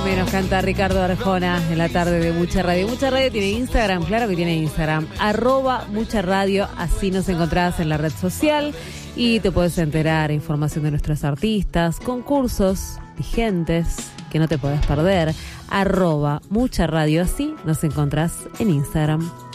menos canta Ricardo Arjona en la tarde de Mucha Radio. Mucha Radio tiene Instagram, claro que tiene Instagram, @Mucha Radio, así nos encontrás en la red social y te puedes enterar información de nuestros artistas, concursos vigentes que no te podés perder, @Mucha Radio, así nos encontrás en Instagram.